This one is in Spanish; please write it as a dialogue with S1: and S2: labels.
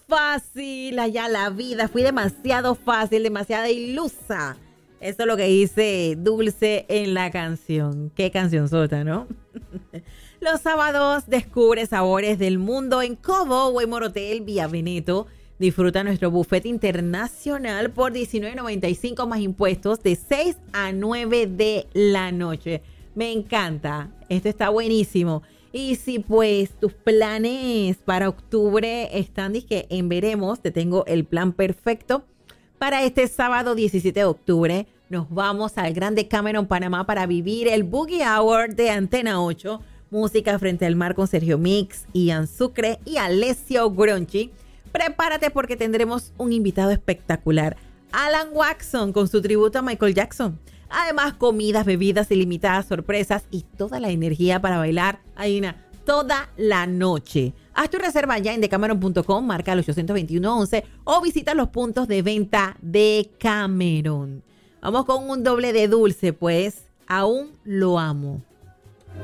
S1: fácil allá la vida. Fui demasiado fácil, demasiado ilusa. Eso es lo que dice Dulce en la canción. Qué canción sota, ¿no? Los sábados descubre sabores del mundo en Cobo Waymore Hotel Vía Veneto. Disfruta nuestro buffet internacional por $19.95 más impuestos de 6 a 9 de la noche. Me encanta. Esto está buenísimo. Y si pues tus planes para octubre están dizque en veremos, te tengo el plan perfecto. Para este sábado 17 de octubre nos vamos al Grande Cameron, Panamá para vivir el Boogie Hour de Antena 8. Música frente al mar con Sergio Mix, Ian Sucre y Alessio Gronchi. Prepárate porque tendremos un invitado espectacular, Alan Watson, con su tributo a Michael Jackson. Además, comidas, bebidas ilimitadas, sorpresas y toda la energía para bailar, Aina, toda la noche. Haz tu reserva ya en decameron.com, marca el 821-11 o visita los puntos de venta de Cameron. Vamos con un doble de Dulce, pues, aún lo amo.